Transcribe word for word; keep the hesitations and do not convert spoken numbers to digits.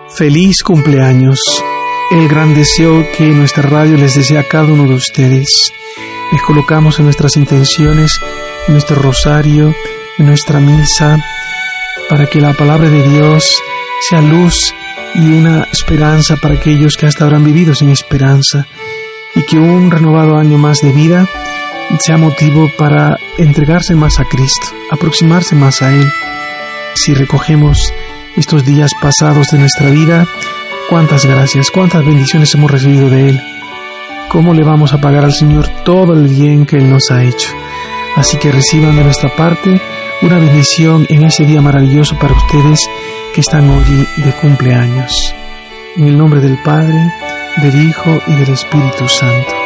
Feliz cumpleaños. El gran deseo que nuestra radio les desea a cada uno de ustedes. Les colocamos en nuestras intenciones, en nuestro rosario, en nuestra misa, para que la palabra de Dios sea luz y una esperanza para aquellos que hasta ahora han vivido sin esperanza, y que un renovado año más de vida sea motivo para entregarse más a Cristo, aproximarse más a Él. Si recogemos estos días pasados de nuestra vida, cuántas gracias, cuántas bendiciones hemos recibido de Él. ¿Cómo le vamos a pagar al Señor todo el bien que Él nos ha hecho? Así que reciban de nuestra parte una bendición en ese día maravilloso para ustedes que están hoy de cumpleaños. En el nombre del Padre, del Hijo y del Espíritu Santo.